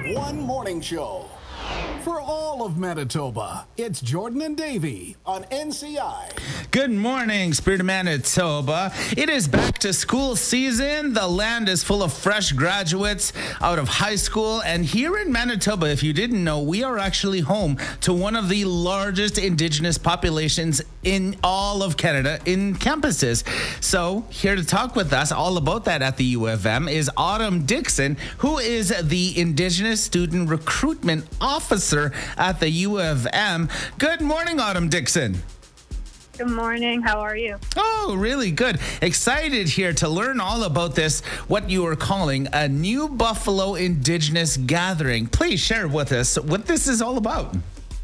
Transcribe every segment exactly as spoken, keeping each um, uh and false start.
One morning show for all of Manitoba. It's Jordan and Davey on N C I. Good morning, Spirit of Manitoba. It is back to school season. The land is full of fresh graduates out of high school. And here in Manitoba, if you didn't know, we are actually home to one of the largest Indigenous populations in all of Canada in campuses. So here to talk with us all about that at the U of M is Autumn Dixon, who is the Indigenous Student Recruitment Officer at the U of M. Good morning, Autumn Dixon. Good morning. How are you? Oh, really good. Excited here to learn all about this, what you are calling a New Buffalo Indigenous Gathering. Please share with us what this is all about.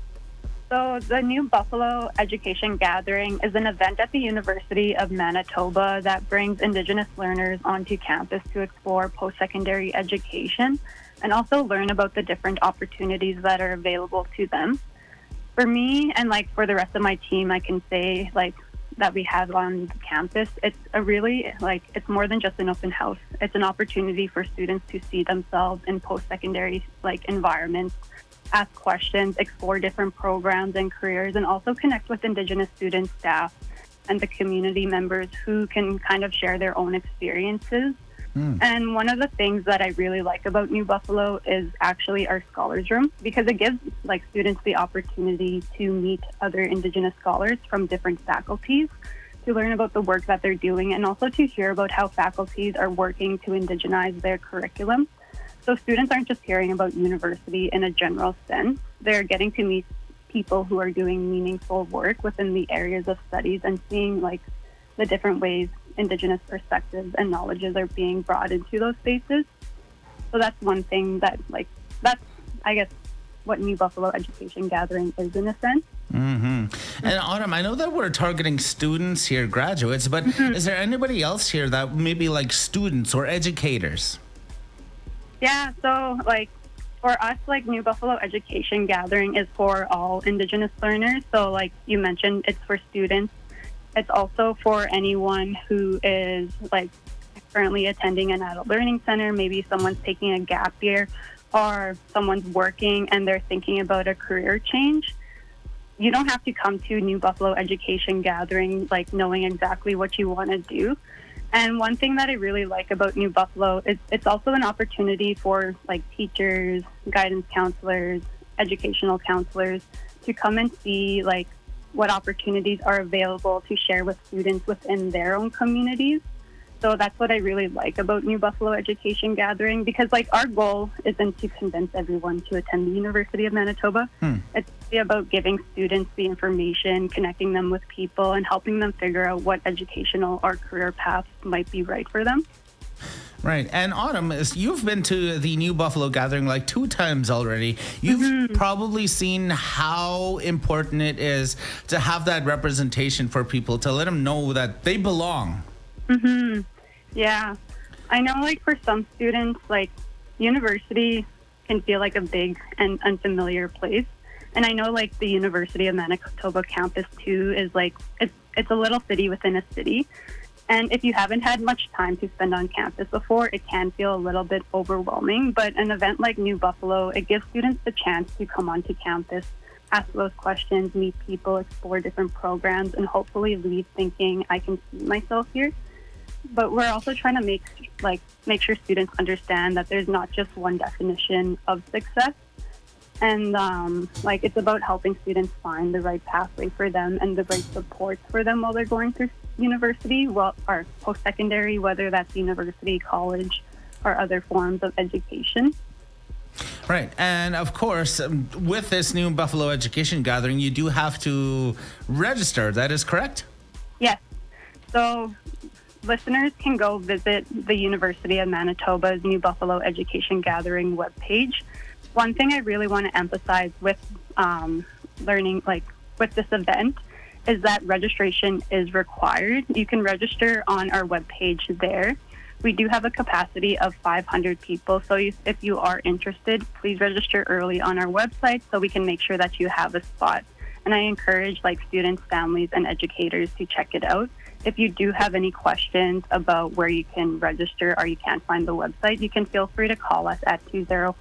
So the New Buffalo Education Gathering is an event at the University of Manitoba that brings Indigenous learners onto campus to explore post-secondary education and also learn about the different opportunities that are available to them. For me and like for the rest of my team, I can say like that we have on campus, it's a really like it's more than just an open house. It's an opportunity for students to see themselves in post-secondary like environments, ask questions, explore different programs and careers, and also connect with Indigenous students, staff, and the community members who can kind of share their own experiences. Mm. And one of the things that I really like about New Buffalo is actually our scholars room, because it gives like students the opportunity to meet other Indigenous scholars from different faculties, to learn about the work that they're doing, and also to hear about how faculties are working to indigenize their curriculum. So students aren't just hearing about university in a general sense. They're getting to meet people who are doing meaningful work within the areas of studies and seeing like the different ways Indigenous perspectives and knowledges are being brought into those spaces. So that's one thing that like, that's, I guess, what New Buffalo Education Gathering is in a sense. Mm-hmm. And Autumn, I know that we're targeting students here, graduates, but mm-hmm. is there anybody else here that maybe like students or educators? Yeah, so like for us, like New Buffalo Education Gathering is for all Indigenous learners. So like you mentioned, it's for students. It's also for anyone who is like currently attending an adult learning center. Maybe someone's taking a gap year or someone's working and they're thinking about a career change. You don't have to come to New Buffalo Education Gathering like knowing exactly what you want to do. And one thing that I really like about New Buffalo is it's also an opportunity for like teachers, guidance counselors, educational counselors to come and see like what opportunities are available to share with students within their own communities. So that's what I really like about New Buffalo Education Gathering, because like our goal isn't to convince everyone to attend the University of Manitoba. Hmm. It's about giving students the information, connecting them with people, and helping them figure out what educational or career paths might be right for them. Right. And Autumn, you've been to the New Buffalo Gathering like two times already. You've mm-hmm. probably seen how important it is to have that representation for people, to let them know that they belong. Mm-hmm. Yeah. I know like for some students, like university can feel like a big and unfamiliar place. And I know like the University of Manitoba campus too is like, it's, it's a little city within a city. And if you haven't had much time to spend on campus before, it can feel a little bit overwhelming. But an event like New Buffalo, it gives students the chance to come onto campus, ask those questions, meet people, explore different programs, and hopefully leave thinking, I can see myself here. But we're also trying to make like make sure students understand that there's not just one definition of success. And um, like it's about helping students find the right pathway for them and the right supports for them while they're going through university, well, or post-secondary, whether that's university, college, or other forms of education. Right. And of course, um, with this New Buffalo Education Gathering, you do have to register. That is correct? Yes. So listeners can go visit the University of Manitoba's New Buffalo Education Gathering webpage. One thing I really want to emphasize with um, learning, like with this event, is that registration is required. You can register on our webpage there. We do have a capacity of five hundred people, so you, if you are interested, please register early on our website so we can make sure that you have a spot. And I encourage like students, families, and educators to check it out. If you do have any questions about where you can register or you can't find the website, you can feel free to call us at two zero